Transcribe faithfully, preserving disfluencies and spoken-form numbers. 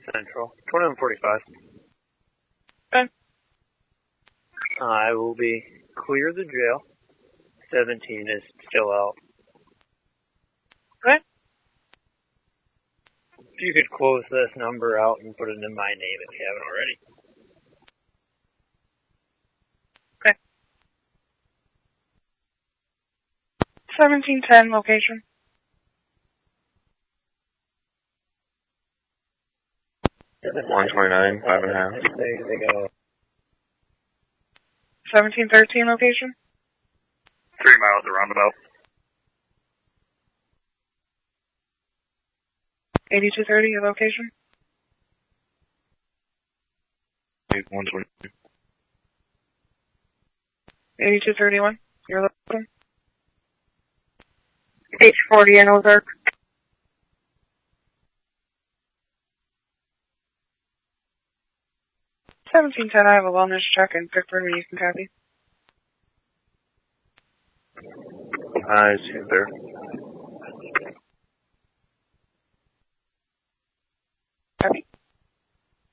Central. twenty-one forty-five. Okay. I will be clear the jail. seventeen is still out. Okay. If you could close this number out and put it in my name if you haven't already. Okay. seventeen ten location. one twenty-nine, five and a half. They, they go. seventeen thirteen location. Three miles at the roundabout. eighty-two thirty your location. one twenty. eighty-two thirty-one your location. H forty in Ozark. seventeen ten, I have a wellness check in Pickford when you can copy. I see it there.